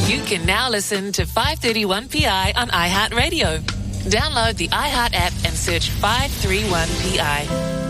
You can now listen to 531PI on iHeartRadio. Download the iHeart app and search 531PI.